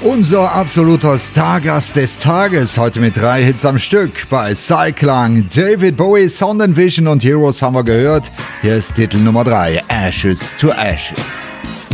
Unser absoluter Stargast des Tages, heute mit 3 Hits am Stück. Bei Cyclang, David Bowie, Sound and Vision und Heroes haben wir gehört. Hier ist Titel Nummer 3, Ashes to Ashes.